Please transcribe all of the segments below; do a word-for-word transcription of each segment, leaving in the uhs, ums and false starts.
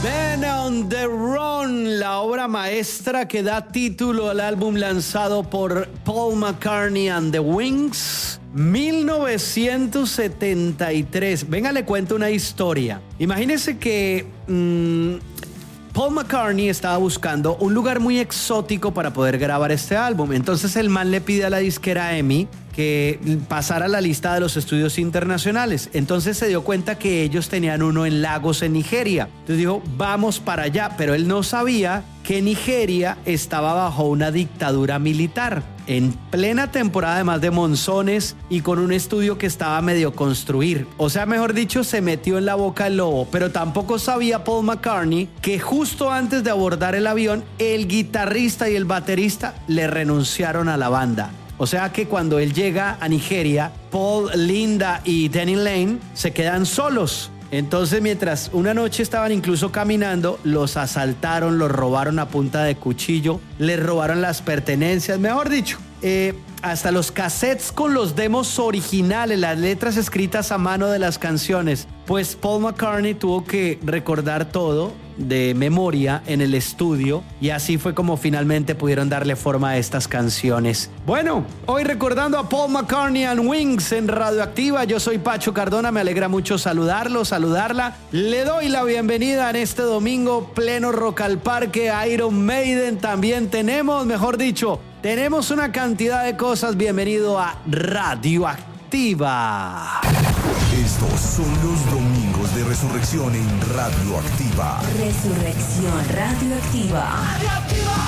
Ben on the Run, la obra maestra que da título al álbum lanzado por Paul McCartney and the Wings, mil novecientos setenta y tres. Venga, le cuento una historia. Imagínese que mmm, Paul McCartney estaba buscando un lugar muy exótico para poder grabar este álbum. Entonces el man le pide a la disquera EMI que pasara la lista de los estudios internacionales. Entonces se dio cuenta que ellos tenían uno en Lagos, en Nigeria. Entonces dijo, vamos para allá. Pero él no sabía que Nigeria estaba bajo una dictadura militar, en plena temporada además de monzones y con un estudio que estaba medio construir. O sea, mejor dicho, se metió en la boca del lobo. Pero tampoco sabía Paul McCartney que justo antes de abordar el avión, el guitarrista y el baterista le renunciaron a la banda. O sea que cuando él llega a Nigeria, Paul, Linda y Denny Lane se quedan solos. Entonces, mientras una noche estaban incluso caminando, los asaltaron, los robaron a punta de cuchillo, les robaron las pertenencias, mejor dicho, eh, hasta los cassettes con los demos originales, las letras escritas a mano de las canciones. Pues Paul McCartney tuvo que recordar todo de memoria en el estudio y así fue como finalmente pudieron darle forma a estas canciones. Bueno, hoy recordando a Paul McCartney and Wings en Radioactiva, yo soy Pacho Cardona, me alegra mucho saludarlo, saludarla. Le doy la bienvenida en este domingo pleno Rock al Parque, Iron Maiden también tenemos, mejor dicho, tenemos una cantidad de cosas. Bienvenido a Radioactiva. Estos son los domingos de resurrección en Radioactiva. Resurrección Radioactiva. ¡Radioactiva!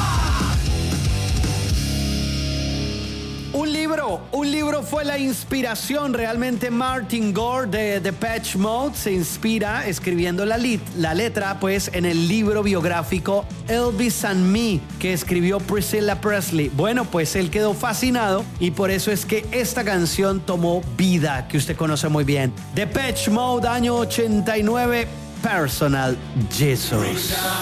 Un libro, un libro fue la inspiración. Realmente Martin Gore de Depeche Mode se inspira escribiendo la, lit, la letra pues en el libro biográfico Elvis and Me que escribió Priscilla Presley. Bueno, pues él quedó fascinado y por eso es que esta canción tomó vida, que usted conoce muy bien. Depeche Mode, año ochenta y nueve, Personal Jesus.